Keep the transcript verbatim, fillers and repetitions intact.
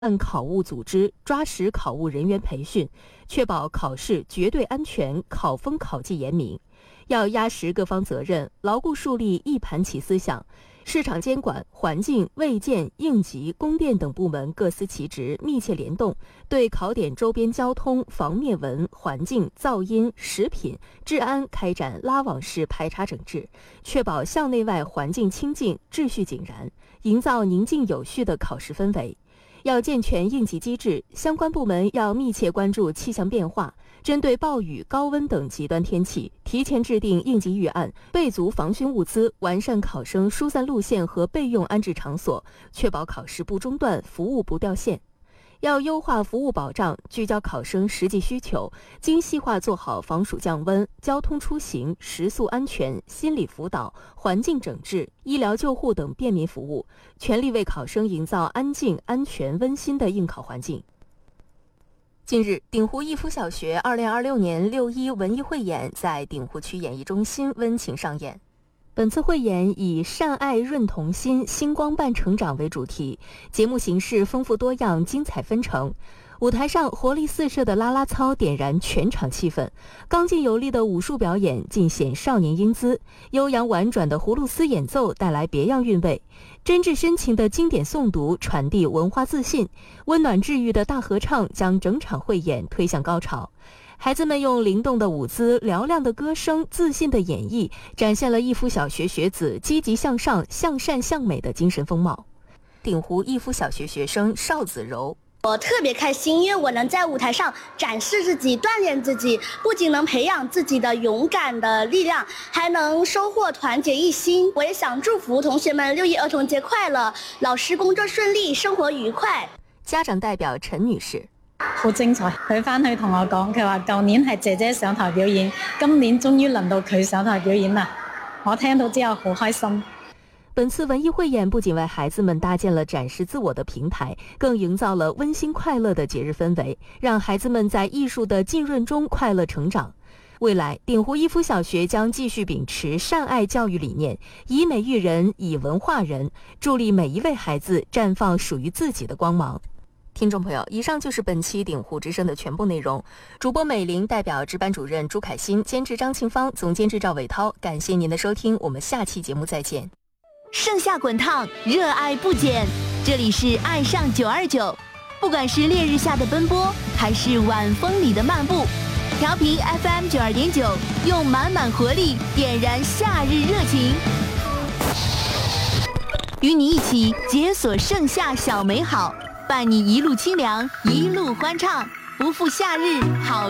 按考务组织，抓实考务人员培训，确保考试绝对安全，考风考纪严明。要压实各方责任，牢固树立一盘棋思想。市场监管、环境、卫健、应急、供电等部门各司其职，密切联动，对考点周边交通、防灭蚊、环境、噪音、食品、治安开展拉网式排查整治，确保校内外环境清净、秩序井然，营造宁静有序的考试氛围。要健全应急机制，相关部门要密切关注气象变化，针对暴雨、高温等极端天气，提前制定应急预案，备足防汛物资，完善考生疏散路线和备用安置场所，确保考试不中断，服务不掉线。要优化服务保障，聚焦考生实际需求，精细化做好防暑降温、交通出行、食宿安全、心理辅导、环境整治、医疗救护等便民服务，全力为考生营造安静、安全、温馨的应考环境。近日，鼎湖逸夫小学二零二六年六一文艺汇演在鼎湖区演艺中心温情上演。本次汇演以善爱润童心，星光伴成长为主题，节目形式丰富多样，精彩纷呈。舞台上活力四射的啦啦操点燃全场气氛，刚劲有力的武术表演尽显少年英姿，悠扬婉转的葫芦丝演奏带来别样韵味，真挚深情的经典诵读传递文化自信，温暖治愈的大合唱将整场汇演推向高潮。孩子们用灵动的舞姿、嘹亮的歌声、自信的演绎，展现了逸夫小学学子积极向上、向善向美的精神风貌。鼎湖逸夫小学学生邵子柔， 我特别开心，因为我能在舞台上展示自己、锻炼自己，不仅能培养自己的勇敢的力量，还能收获团结一心。我也想祝福同學們六一兒童節快樂，老師工作順利，生活愉快。 家長代表陳女士， 好精彩，佢翻去同我講，佢話舊年係姐姐上台表演，今年終於輪到佢上台表演啦。我聽到之後好開心。 本次文藝匯演不僅為孩子們搭建了展示自我的平台，更營造了溫馨快樂的節日氛圍，讓孩子們在藝術的浸潤中快樂成長。未來，鼎湖逸夫小學將繼續秉持善愛教育理念，以美育人，以文化人，助力每一位孩子綻放屬於自己的光芒。聽眾朋友，以上就是本期鼎湖之聲的全部內容。主播美玲代表值班主任朱凱欣，監製張慶芳，總監製趙偉濤，感謝您的收聽，我們下期節目再見。 盛夏滾燙，熱愛不減，這裡是愛上九二九，不管是烈日下的奔波，還是晚風裡的漫步，調頻 F M 九二點九，用滿滿活力點燃夏日熱情，與你一起解鎖盛夏小美好，伴你一路清涼，一路歡暢，不負夏日好。